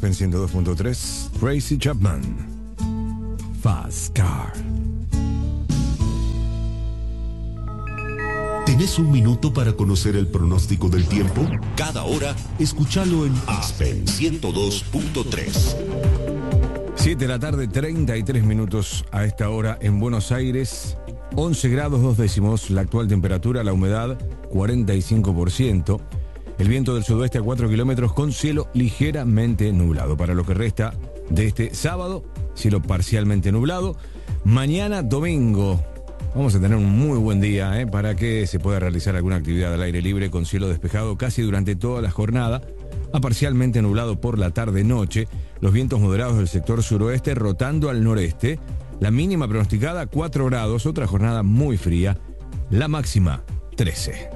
Aspen 102.3, Tracy Chapman, Fast Car. ¿Tenés un minuto para conocer el pronóstico del tiempo? Cada hora, escúchalo en Aspen 102.3. 7 de la tarde, 33 minutos a esta hora en Buenos Aires. 11 grados 2 décimos la actual temperatura, la humedad 45%. El viento del sudoeste a 4 kilómetros con cielo ligeramente nublado. Para lo que resta de este sábado, cielo parcialmente nublado. Mañana domingo vamos a tener un muy buen día para que se pueda realizar alguna actividad al aire libre con cielo despejado casi durante toda la jornada. A parcialmente nublado por la tarde-noche. Los vientos moderados del sector suroeste rotando al noreste. La mínima pronosticada 4 grados, otra jornada muy fría. La máxima 13.